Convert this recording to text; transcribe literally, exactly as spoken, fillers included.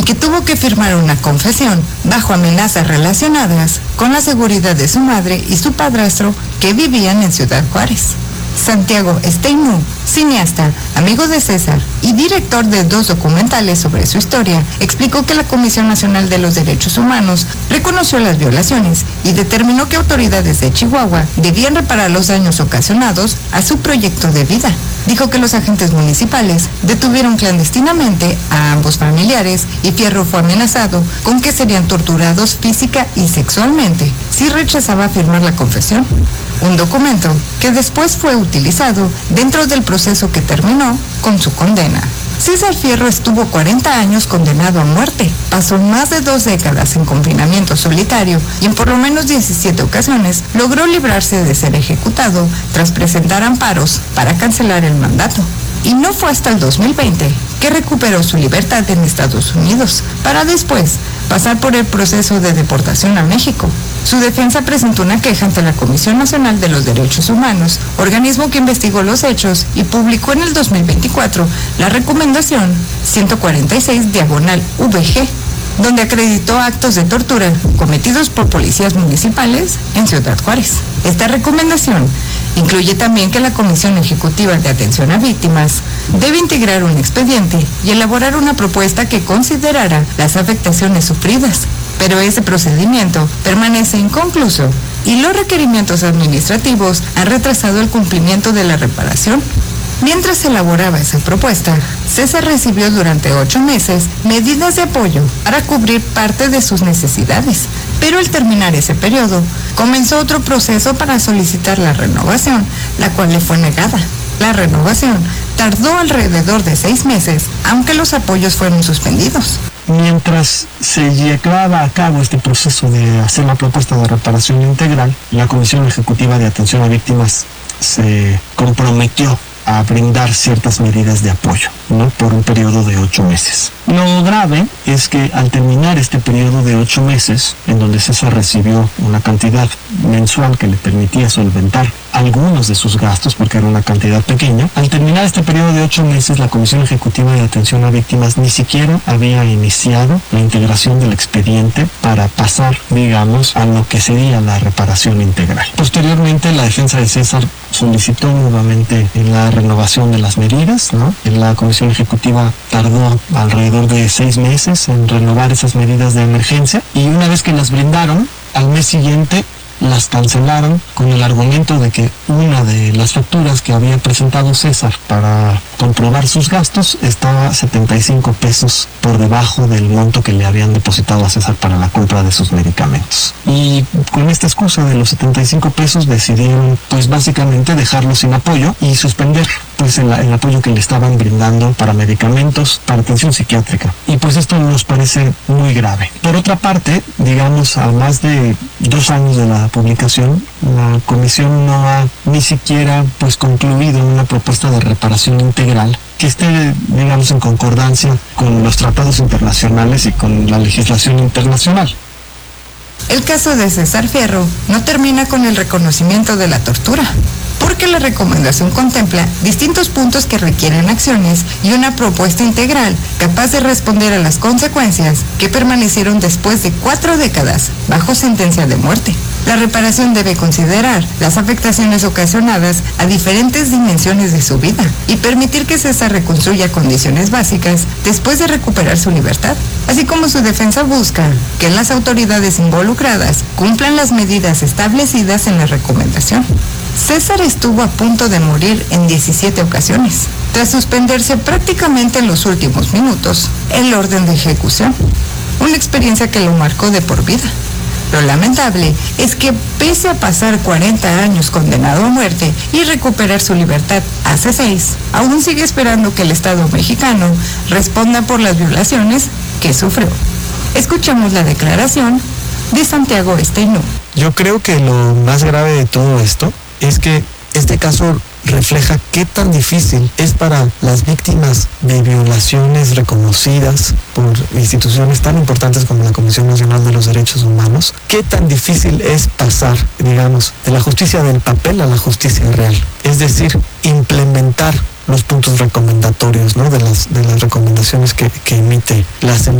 que tuvo que firmar una confesión bajo amenazas relacionadas con la seguridad de su madre y su padrastro que vivían en Ciudad Juárez. Santiago Steinmu, cineasta, amigo de César y director de dos documentales sobre su historia, explicó que la Comisión Nacional de los Derechos Humanos reconoció las violaciones y determinó que autoridades de Chihuahua debían reparar los daños ocasionados a su proyecto de vida. Dijo que los agentes municipales detuvieron clandestinamente a ambos familiares y Fierro fue amenazado con que serían torturados física y sexualmente si rechazaba firmar la confesión. Un documento que después fue utilizado dentro del proceso que terminó con su condena. César Fierro estuvo cuarenta años condenado a muerte, pasó más de dos décadas en confinamiento solitario y en por lo menos diecisiete ocasiones logró librarse de ser ejecutado tras presentar amparos para cancelar el mandato. Y no fue hasta el dos mil veinte que recuperó su libertad en Estados Unidos, para después pasar por el proceso de deportación a México. Su defensa presentó una queja ante la Comisión Nacional de los Derechos Humanos, organismo que investigó los hechos y publicó en el dos mil veinticuatro la recomendación ciento cuarenta y seis diagonal V G, donde acreditó actos de tortura cometidos por policías municipales en Ciudad Juárez. Esta recomendación incluye también que la Comisión Ejecutiva de Atención a Víctimas debe integrar un expediente y elaborar una propuesta que considerara las afectaciones sufridas, pero ese procedimiento permanece inconcluso y los requerimientos administrativos han retrasado el cumplimiento de la reparación. Mientras se elaboraba esa propuesta, César recibió durante ocho meses medidas de apoyo para cubrir parte de sus necesidades, pero al terminar ese periodo, comenzó otro proceso para solicitar la renovación, la cual le fue negada. La renovación tardó alrededor de seis meses, aunque los apoyos fueron suspendidos. Mientras se llevaba a cabo este proceso de hacer la propuesta de reparación integral, la Comisión Ejecutiva de Atención a Víctimas se comprometió a brindar ciertas medidas de apoyo, ¿no?, por un periodo de ocho meses. Lo grave es que al terminar este periodo de ocho meses, en donde César recibió una cantidad mensual que le permitía solventar algunos de sus gastos, porque era una cantidad pequeña, al terminar este periodo de ocho meses, la Comisión Ejecutiva de Atención a Víctimas ni siquiera había iniciado la integración del expediente para pasar, digamos, a lo que sería la reparación integral. Posteriormente, la defensa de César solicitó nuevamente la renovación de las medidas, ¿no? La Comisión Ejecutiva tardó alrededor de seis meses en renovar esas medidas de emergencia y una vez que las brindaron, al mes siguiente las cancelaron con el argumento de que una de las facturas que había presentado César para comprobar sus gastos estaba setenta y cinco pesos por debajo del monto que le habían depositado a César para la compra de sus medicamentos. Y con esta excusa de los setenta y cinco pesos decidieron pues básicamente dejarlo sin apoyo y suspender pues el, el apoyo que le estaban brindando para medicamentos, para atención psiquiátrica. Y pues esto nos parece muy grave. Por otra parte, digamos, a más de dos años de la publicación, la comisión no ha ni siquiera pues concluido una propuesta de reparación integral que esté, digamos, en concordancia con los tratados internacionales y con la legislación internacional. El caso de César Fierro no termina con el reconocimiento de la tortura, porque la recomendación contempla distintos puntos que requieren acciones y una propuesta integral capaz de responder a las consecuencias que permanecieron después de cuatro décadas bajo sentencia de muerte. La reparación debe considerar las afectaciones ocasionadas a diferentes dimensiones de su vida y permitir que César reconstruya condiciones básicas después de recuperar su libertad, así como su defensa busca que las autoridades involucradas cumplan las medidas establecidas en la recomendación. César estuvo a punto de morir en diecisiete ocasiones, tras suspenderse prácticamente en los últimos minutos el orden de ejecución, una experiencia que lo marcó de por vida. Lo lamentable es que pese a pasar cuarenta años condenado a muerte y recuperar su libertad hace seis, aún sigue esperando que el Estado mexicano responda por las violaciones que sufrió. Escuchamos la declaración de Santiago Steinmu. Yo creo que lo más grave de todo esto es que este caso refleja qué tan difícil es para las víctimas de violaciones reconocidas por instituciones tan importantes como la Comisión Nacional de los Derechos Humanos, qué tan difícil es pasar, digamos, de la justicia del papel a la justicia real. Es decir, implementar los puntos recomendatorios, ¿no?, de las, de las recomendaciones que, que emite la